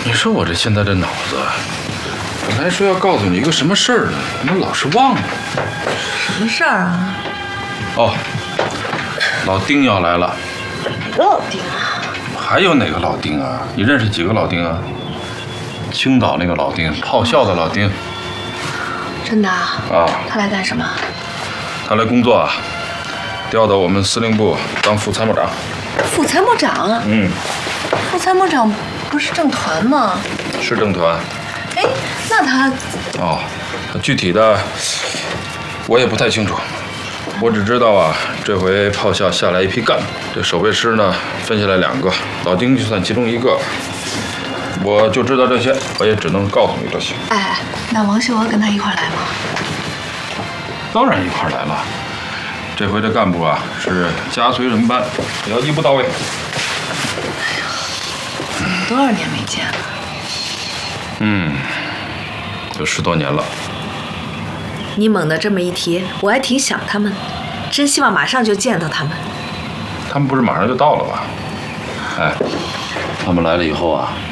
你说我这现在这脑子，本来说要告诉你一个什么事儿呢，怎么老是忘了？ 什么事儿啊？ 哦，老丁要来了。 哪个老丁啊？ 还有哪个老丁啊？你认识几个老丁啊？青岛那个老丁，炮校的老丁。 真的啊？ 啊。 他来干什么？ 他来工作啊，调到我们司令部当副参谋长。 副参谋长？副参谋长不是政团吗？ 是政团。 哎，那他…… 哦，具体的我也不太清楚，我只知道啊，这回炮校下来一批干部，这守备师呢分下来2个，老丁就算其中一个。我就知道这些，我也只能告诉你这些。 哎，那王秀娥跟他一块来吗？ 当然一块来了。这回这干部啊是加随人班，也要一步到位。 哎呀，多少年没见了？ 有10多年了。 你猛地这么一提，我还挺想他们，真希望马上就见到他们。 他们不是马上就到了吗？哎，他们来了以后啊，